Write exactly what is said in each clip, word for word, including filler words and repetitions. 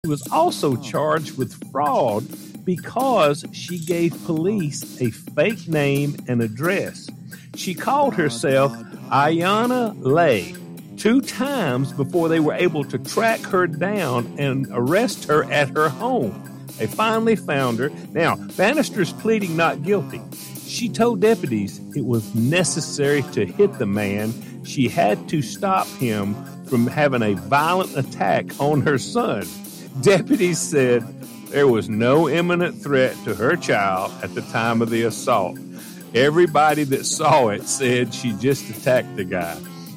was also charged with fraud because she gave police a fake name and address. She called herself Ayanna Lay two times before they were able to track her down and arrest her at her home. They finally found her. Now, Bannister's pleading not guilty. She told deputies it was necessary to hit the man. She had to stop him from having a violent attack on her son. Deputies said there was no imminent threat to her child at the time of the assault. Everybody that saw it said she just attacked the guy.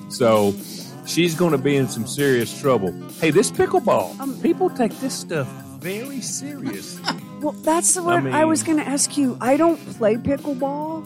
So she's going to be in some serious trouble. Hey, this pickleball, um, people take this stuff very serious. Well, that's what I, mean, I was going to ask you. I don't play pickleball.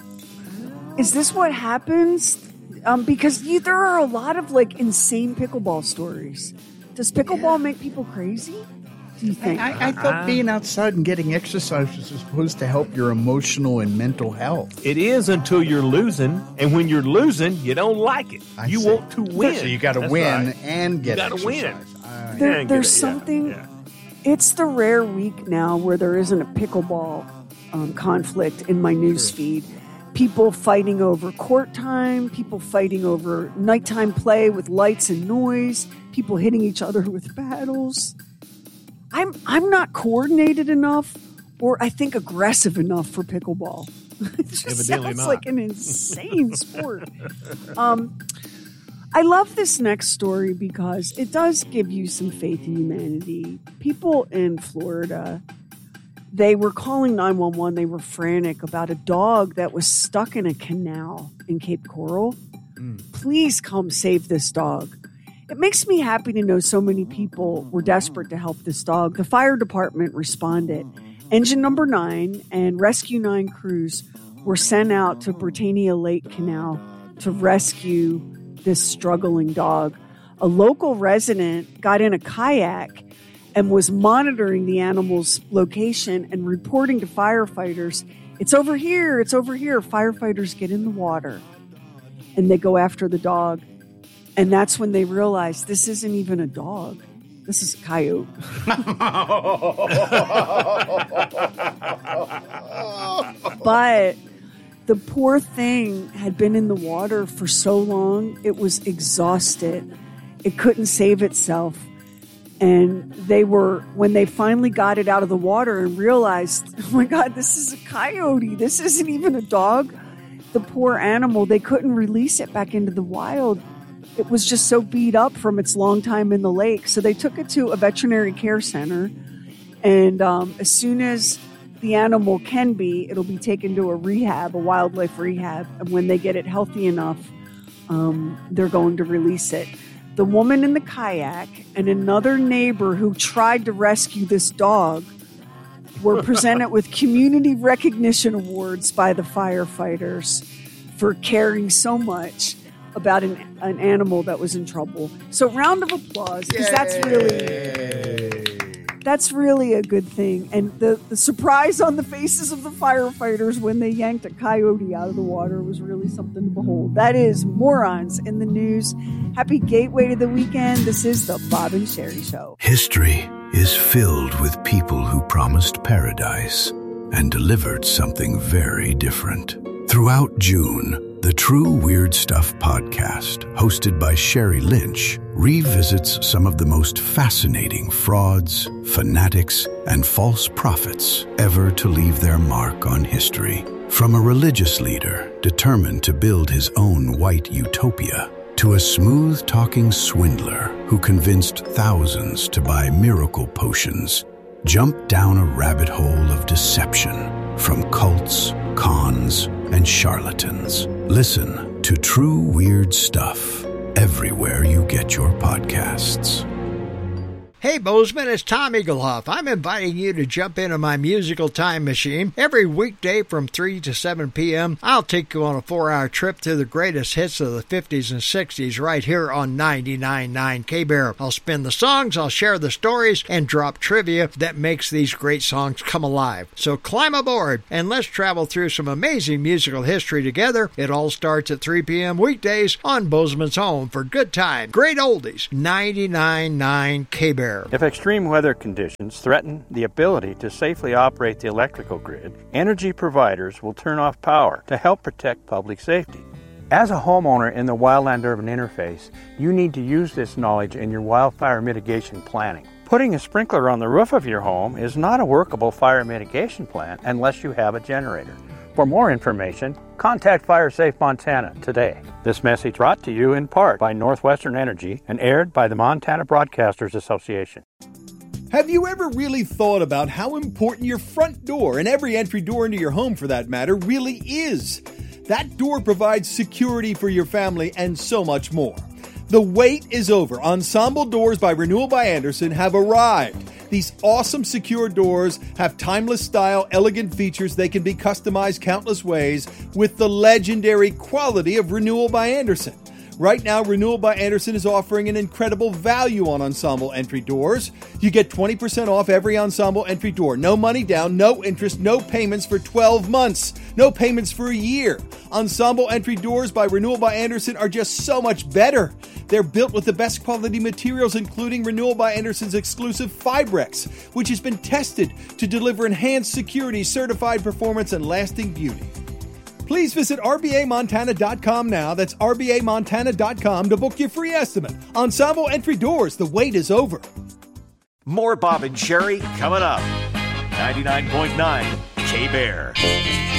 Is this what happens? Um, because you, there are a lot of like insane pickleball stories. Does pickleball yeah. make people crazy? Do you think? I, I, I thought being outside and getting exercise was supposed to help your emotional and mental health. It is until you're losing, and when you're losing, you don't like it. I you see. want to win. So you got to win right. and get you gotta exercise. Win. Uh, there, there's it, something. Yeah, yeah. It's the rare week now where there isn't a pickleball um, conflict in my news feed. People fighting over court time, people fighting over nighttime play with lights and noise, people hitting each other with paddles. I'm I'm not coordinated enough, or I think aggressive enough for pickleball. It just Evidently sounds not. like an insane sport. Um, I love this next story because it does give you some faith in humanity. People in Florida, they were calling nine one one. They were frantic about a dog that was stuck in a canal in Cape Coral. Mm. Please come save this dog. It makes me happy to know so many people were desperate to help this dog. The fire department responded. Engine number nine and Rescue nine crews were sent out to Britannia Lake Canal to rescue this struggling dog. A local resident got in a kayak and was monitoring the animal's location and reporting to firefighters, it's over here, it's over here. Firefighters get in the water and they go after the dog. And that's when they realize this isn't even a dog. This is a coyote. But the poor thing had been in the water for so long, it was exhausted. It couldn't save itself. And they were, when they finally got it out of the water and realized, oh my God, this is a coyote. This isn't even a dog. The poor animal, they couldn't release it back into the wild. It was just so beat up from its long time in the lake. So they took it to a veterinary care center. And um, as soon as the animal can be, it'll be taken to a rehab, a wildlife rehab. And when they get it healthy enough, um, they're going to release it. The woman in the kayak and another neighbor who tried to rescue this dog were presented with community recognition awards by the firefighters for caring so much about an, an animal that was in trouble. So round of applause, because that's really that's really a good thing. And the, the surprise on the faces of the firefighters when they yanked a coyote out of the water was really something to behold. That is Morons in the News. Happy gateway to the weekend. This is the Bob and Sherry Show. History is filled with people who promised paradise and delivered something very different. Throughout June, the True Weird Stuff podcast, hosted by Sherry Lynch, revisits some of the most fascinating frauds, fanatics, and false prophets ever to leave their mark on history. From a religious leader determined to build his own white utopia, to a smooth-talking swindler who convinced thousands to buy miracle potions, jump down a rabbit hole of deception from cults, cons, and charlatans. Listen to True Weird Stuff everywhere you get your podcasts. Hey, Bozeman, it's Tom Eaglehoff. I'm inviting you to jump into my musical time machine. Every weekday from three to seven p.m., I'll take you on a four-hour trip through the greatest hits of the fifties and sixties right here on ninety-nine point nine K-Bear. I'll spin the songs, I'll share the stories, and drop trivia that makes these great songs come alive. So climb aboard, and let's travel through some amazing musical history together. It all starts at three p.m. weekdays on Bozeman's home for good time. Great oldies, ninety-nine point nine K-Bear. repair. If extreme weather conditions threaten the ability to safely operate the electrical grid, energy providers will turn off power to help protect public safety. As a homeowner in the wildland-urban interface, you need to use this knowledge in your wildfire mitigation planning. Putting a sprinkler on the roof of your home is not a workable fire mitigation plan unless you have a generator. For more information, contact FireSafe Montana today. This message brought to you in part by Northwestern Energy and aired by the Montana Broadcasters Association. Have you ever really thought about how important your front door, and every entry door into your home for that matter, really is? That door provides security for your family and so much more. The wait is over. Ensemble Doors by Renewal by Andersen have arrived. These awesome secure doors have timeless style, elegant features. They can be customized countless ways with the legendary quality of Renewal by Andersen. Right now, Renewal by Andersen is offering an incredible value on Ensemble entry doors. You get twenty percent off every Ensemble entry door. No money down, no interest, no payments for twelve months. No payments for a year. Ensemble entry doors by Renewal by Andersen are just so much better. They're built with the best quality materials, including Renewal by Andersen's exclusive Fibrex, which has been tested to deliver enhanced security, certified performance, and lasting beauty. Please visit R B A Montana dot com now. That's R B A Montana dot com to book your free estimate. Ensemble entry doors, the wait is over. More Bob and Sherry coming up. ninety-nine point nine K-Bear.